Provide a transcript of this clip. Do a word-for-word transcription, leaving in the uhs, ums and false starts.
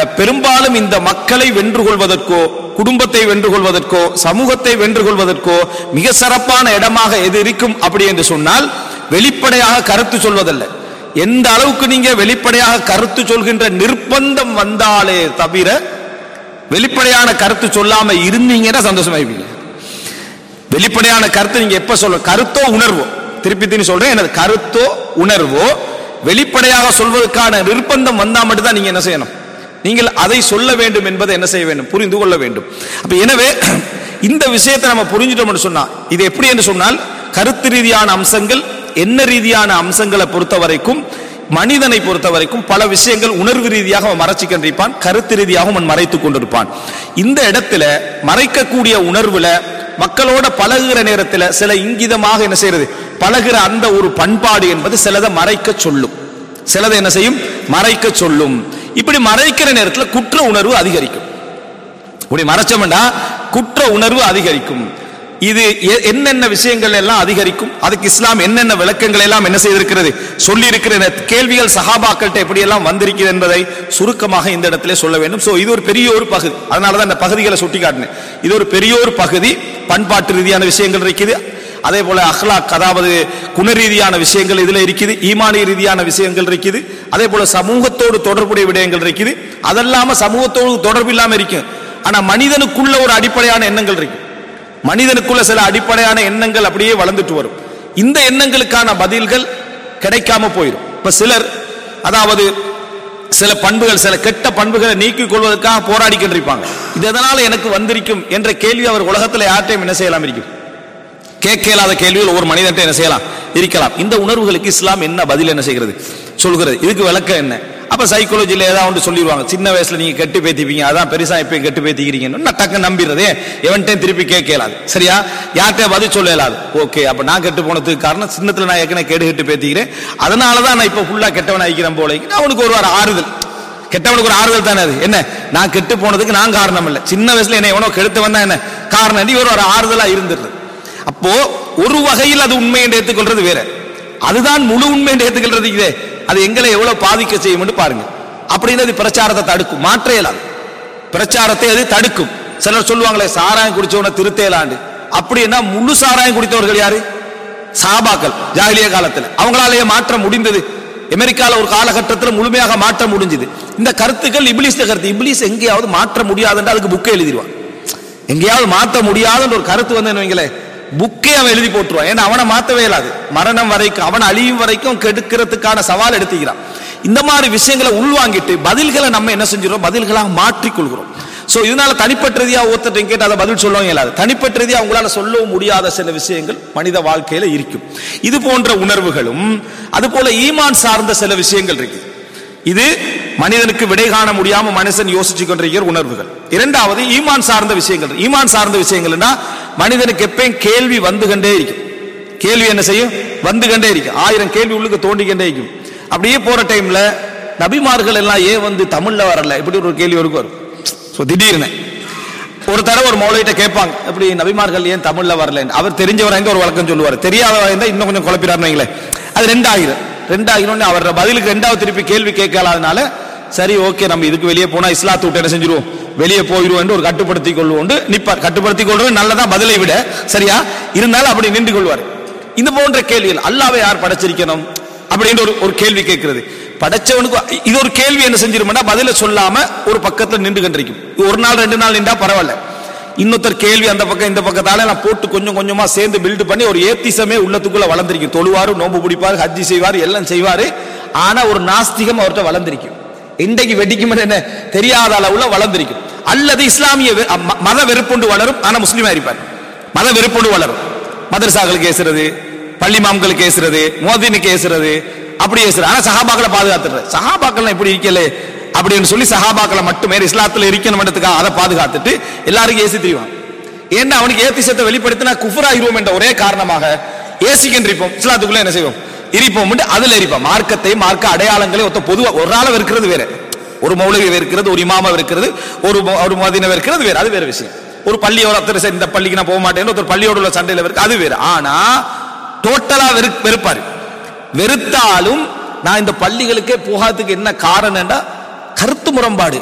பெரும்பாலும் இந்த மக்களை வென்று கொள்வதற்கோ குடும்பத்தை வென்று கொள்வதற்கோ சமூகத்தை வென்று கொள்வதற்கோ மிக சிறப்பான இடமாக எது இருக்கும் அப்படி என்று சொன்னால் வெளிப்படையாக கருத்து சொல்வதல்ல. எந்த அளவுக்கு நீங்க வெளிப்படையாக கருத்து சொல்கின்ற நிர்பந்தம் வந்தாலே தவிர வெளிப்படையான கருத்து சொல்லாம இருந்தீங்கன்னா சந்தோஷமாயிருப்பீங்க. வெளிப்படையான கருத்து நீங்க எப்ப சொல்ல, கருத்தோ உணர்வோ, திருப்பி திரும்பி சொல்றேன், எனது கருத்தோ உணர்வோ வெளிப்படையாக சொல்வதற்கான நிர்பந்தம் வந்தா மட்டும்தான் நீங்க என்ன செய்யணும், நீங்கள் அதை சொல்ல வேண்டும் என்பதை என்ன செய்ய வேண்டும், புரிந்து கொள்ள வேண்டும். அப்ப எனவே இந்த விஷயத்தை நம்ம புரிஞ்சிட்டோம்னு சொன்னா, இது எப்படி என்று சொன்னால் கருத்து ரீதியான அம்சங்கள், என்ன ரீதியான அம்சங்களை பொறுத்த வரைக்கும், மனிதனை பொறுத்த வரைக்கும் பல விஷயங்கள் உணர்வு ரீதியாக அவன் மறைச்சிக்கின்றிருப்பான், கருத்து ரீதியாக அவன் மறைத்துக் கொண்டிருப்பான். இந்த இடத்துல மறைக்கக்கூடிய உணர்வுல மக்களோட பழகுகிற நேரத்தில் சில இங்கிதமாக என்ன செய்யறது, பழகுற அந்த ஒரு பண்பாடு என்பது சிலதை மறைக்க சொல்லும், சிலதை என்ன செய்யும், மறைக்க சொல்லும். இப்படி மறைக்கிற நேரத்தில் குற்ற உணர்வு அதிகரிக்கும். இப்படி மறைச்சோம்னா குற்ற உணர்வு அதிகரிக்கும். இது என்னென்ன விஷயங்கள் எல்லாம் அதிகரிக்கும், அதுக்கு இஸ்லாம் என்னென்ன விளக்கங்கள் எல்லாம் என்ன செய்திருக்கிறது, சொல்லி இருக்கிற கேள்விகள் சஹாபாக்கள்கிட்ட எப்படி எல்லாம் வந்திருக்கிறது என்பதை சுருக்கமாக இந்த இடத்துல சொல்ல வேண்டும். சோ இது ஒரு பெரிய ஒரு பகுதி, அதனாலதான் இந்த பகுதிகளை சுட்டி காட்டினேன். இது ஒரு பெரிய ஒரு பகுதி. பண்பாட்டு ரீதியான விஷயங்கள் இருக்குது, அதே போல அஹ்லாக் அதாவது குண ரீதியான விஷயங்கள் இதுல இருக்குது, ஈமானிய ரீதியான விஷயங்கள் இருக்குது, அதே போல சமூகத்தோடு தொடர்புடைய விடயங்கள் இருக்குது, அதெல்லாம சமூகத்தோடு தொடர்பு இல்லாம இருக்கும். ஆனா மனிதனுக்குள்ள ஒரு அடிப்படையான எண்ணங்கள் இருக்கு, மனிதனுக்குள்ள சில அடிப்படையான எண்ணங்கள் அப்படியே வளர்ந்துட்டு வரும். இந்த எண்ணங்களுக்கான பதில்கள் கிடைக்காம போயிடும். இப்ப சிலர் அதாவது சில பண்புகள், சில கெட்ட பண்புகளை நீக்கிக் கொள்வதற்காக போராடி கொண்டிருப்பாங்க. இது எதனால எனக்கு வந்திருக்கும் என்ற கேள்வி அவர் உலகத்தில் யார்ட்டையும் என்ன செய்யலாம் இருக்கும், கேட்க இயலாத கேள்விகள் ஒவ்வொரு மனிதன்ட்ட என்ன செய்யலாம் இருக்கலாம். இந்த உணர்வுகளுக்கு இஸ்லாம் என்ன பதில் என்ன செய்கிறது சொல்கிறது, இதுக்கு விளக்கம் என்ன? அப்ப சைக்காலஜில ஏதாவது ஒன்று சொல்லிடுவாங்க, சின்ன வயசுல நீங்க கெட்டு பேத்திப்பீங்க, அதான் பெருசா எப்பயும் கெட்டு பேத்திக்கிறீங்கன்னு டக்கு நம்பிடுறதே, எவன்ட்டையும் திருப்பி கேட்க இயலாது. சரியா, யார்கிட்ட பதில் சொல்ல இயலாது. ஓகே, அப்ப நான் கெட்டு போனதுக்கு காரணம் சின்னத்துல நான் ஏற்கனவே கேடு கெட்டு பேத்திக்கிறேன், அதனாலதான் நான் இப்ப ஃபுல்லா கெட்டவன் ஆகிக்கிறேன் போல. அவனுக்கு ஒரு ஆறுதல், கெட்டவனுக்கு ஒரு ஆறுதல் தானே அது. என்ன, நான் கெட்டு போனதுக்கு நான் காரணம் இல்லை, சின்ன வயசுல என்ன எவனோ கெடுத்தவன் தான் என்ன காரணம், ஒரு ஒரு ஆறுதலா இருந்துருது. அப்போ ஒரு வகையில் அது உண்மை என்று ஏற்றுக்கொள்றது வேற, அதுதான் முழு உண்மை என்று ஏற்றுக்கொள்றது இதே, அது எங்களை எவ்வளவு பாதிக்க செய்யும் என்று பாருங்க. அப்படின்னு அது பிரச்சாரத்தை தடுக்கும், மாற்ற இயலாது, பிரச்சாரத்தை அது தடுக்கும். சிலர் சொல்லுவாங்களே சாராயம் குடிச்சவன திருத்தேலாண்டு, அப்படின்னா முழு சாராயம் குடித்தவர்கள் யாரு, சஹாபாக்கள் ஜாஹிலியா காலத்தில். அவங்களாலேயே மாற்ற முடிந்தது. அமெரிக்கால ஒரு காலகட்டத்தில் முழுமையாக மாற்ற முடிஞ்சது. இந்த கருத்துக்கள் இப்லீஸ் கருத்து, இப்லீஸ் எங்கேயாவது மாற்ற முடியாதுன்னு அதுக்கு புக்கை எழுதிடுவான். எங்கேயாவது மாற்ற முடியாதுன்னு ஒரு கருத்து வந்து வைங்களே, புக்கே அவன் எழுதி போட்டுருவான். ஏன்னா அவனை மாற்றவே இயலாது, மரணம் வரைக்கும் அவன் அழியும் வரைக்கும் கெடுக்கிறதுக்கான சவால் எடுத்துக்கிறான். இந்த மாதிரி விஷயங்களை உள்வாங்கிட்டு பதில்களை நம்ம என்ன செஞ்சிடும், பதில்களாக மாற்றிக்கொள்கிறோம். சோ இதனால தனிப்பட்ட ரீதியா ஒருத்தர் கேட்டு அதை பதில் சொல்லவும் இயலாது, தனிப்பட்ட ரீதியா அவங்களால சொல்லவும் முடியாத சில விஷயங்கள் மனித வாழ்க்கையில இருக்கும். இது போன்ற உணர்வுகளும் அது போல ஈமான் சார்ந்த சில விஷயங்கள் இருக்கு. இது மனிதனுக்கு விடை காண முடியாம மனுஷன் யோசிச்சு கொண்டிருக்கிற உணர்வுகள். இரண்டாவது ஈமான் சார்ந்த விஷயங்கள். ஈமான் சார்ந்த விஷயங்கள்னா மனிதனுக்கு எப்பயும் கேள்வி வந்து கொண்டே இருக்கும். கேள்வி என்ன செய்யும், வந்து கொண்டே இருக்கும். ஆயிரம் கேள்வி உள்ளுக்கு தோண்டிக்கொண்டே இருக்கும். அப்படியே போற டைம்ல நபிமார்கள் எல்லாம் ஏன் வந்து தமிழ்ல வரல, இப்படி ஒரு கேள்வி வரும். திடீர்னு ஒரு தடவை ஒரு மௌலையிட்ட கேட்பாங்க, இப்படி நபிமார்கள் ஏன் தமிழ்ல வரல. அவர் தெரிஞ்சவராக ஒரு வழக்கம் சொல்லுவார், தெரியாதவராக இன்னும் கொஞ்சம் குழப்பிறாருன்னு. அது ரெண்டாயிரம் ரெண்டாயிரம் அவர் பதிலுக்கு ரெண்டாவது திருப்பி கேள்வி கேட்கலாதனால சரி ஓகே நம்ம இதுக்கு வெளியே போனா இஸ்லாத்து விட்டு என்ன செஞ்சிருவோம், வெளியே போயிடுவோம் என்று ஒரு கட்டுப்படுத்திக் கொள்வோம் நிப்பார். கட்டுப்படுத்திக் கொள்வது நல்லதா பதிலை விட, சரியா இருந்தாலும் அப்படி நின்று கொள்வார். இந்த போன்ற கேள்விகள், அல்லாஹ்வை யார் படைச்சிருக்கணும் அப்படின்ற ஒரு கேள்வி கேட்கிறது. படைச்சவனுக்கு இது ஒரு கேள்வி என்ன செஞ்சிருமா, பதில சொல்லாம ஒரு பக்கத்துல நின்று கண்டிருக்கும். ஒரு நாள் ரெண்டு நாள் நின்றா பரவாயில்ல, இன்னொருத்தர் கேள்வி அந்த பக்கம் இந்த பக்கத்தால நான் போட்டு கொஞ்சம் கொஞ்சமா சேர்ந்து பில்ட் பண்ணி ஒரு ஏத்திசமே உள்ளத்துக்குள்ள வளர்ந்திருக்கும். தொழுவாரு, நோம்பு பிடிப்பாரு, ஹஜ்ஜி செய்வாரு, எல்லாம் செய்வாரு. ஆனா ஒரு நாஸ்திகம் அவர்கிட்ட வளர்ந்திருக்கும். இன்றைக்கு வெடிக்கும் என்ன தெரியாத அளவுல வளர்ந்திருக்கும். அல்லது இஸ்லாமிய மத வெறுப்புண்டு வளரும், ஆனா முஸ்லீமா இருப்பார். மத வெறுப்புண்டு வளரும், மதரசாக்களுக்கு ஏசுறது, பள்ளி மாம்களுக்கு ஏசுறது, மோதினுக்கு ஏசுறது, அப்படி ஏசுறது. ஆனா சஹாபாக்களை பாதுகாத்துறது. சஹாபாக்கள் இப்படி இருக்கல அப்படின்னு சொல்லி சஹாபாக்களை மட்டுமே இஸ்லாத்துல இருக்கணும்ன்றதுக்காக அதை பாதுகாத்துட்டு எல்லாருக்கும் ஏசி தெரியும். ஏன்னா அவனுக்கு ஏத்திசத்தை வெளிப்படுத்தினா குஃபராயிருவோம் என்ற ஒரே காரணமாக ஏசிக்கின்றிருப்போம், இஸ்லாத்துக்குள்ள என்ன செய்வோம் இருப்போம், அதுல இருப்போம். மார்க்கத்தை மார்க்க அடையாளங்களை ஒத்த பொதுவாக ஒரு ஆள இருக்கிறது வேற, ஒரு மௌலவி இருக்கிறது, ஒரு இமாமா இருக்கிறது, ஒரு ஒரு மதீனா இருக்கிறது வேற, அது வேற விஷயம். ஒரு பள்ளியோட ஒருத்தர் இந்த பள்ளிக்கு நான் போக மாட்டேன்னு ஒருத்தர் பள்ளியோட உள்ள சண்டையில இருக்கு, அது வேற. ஆனா டோட்டலா வெறுப்பாரு. வெறுத்தாலும் நான் இந்த பள்ளிகளுக்கே போகாததுக்கு என்ன காரணம்னா கருத்து முரண்பாடு.